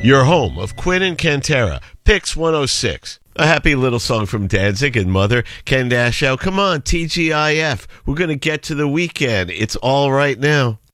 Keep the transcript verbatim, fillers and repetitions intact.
Your home of Quinn and Cantera, Pix one oh six. A happy little song from Danzig and Mother. Ken Dashow, come on, T G I F. We're going to get to the weekend. It's all right now.